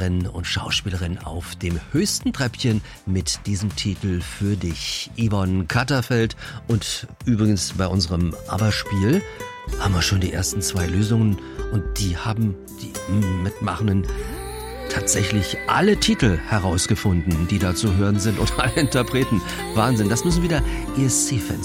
Sängerin und Schauspielerin auf dem höchsten Treppchen mit diesem Titel für dich, Yvonne Katterfeld. Und übrigens bei unserem ABBA-Spiel haben wir schon die ersten 2 Lösungen und die haben die Mitmachenden tatsächlich alle Titel herausgefunden, die da zu hören sind und alle Interpreten. Wahnsinn, das müssen wieder ESC-Fans